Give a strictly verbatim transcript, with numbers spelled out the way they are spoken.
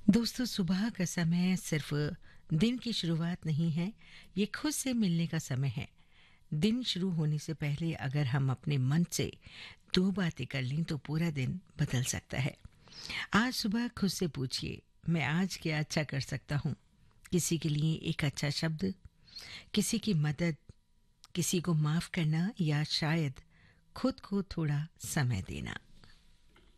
दोस्तों, सुबह का समय सिर्फ दिन की शुरुआत नहीं है, ये खुद से मिलने का समय है। दिन शुरू होने से पहले अगर हम अपने मन से दो बातें कर लें तो पूरा दिन बदल सकता है। आज सुबह खुद से पूछिए, मैं आज क्या अच्छा कर सकता हूँ? किसी के लिए एक अच्छा शब्द, किसी की मदद, किसी को माफ करना या शायद खुद को थोड़ा समय देना।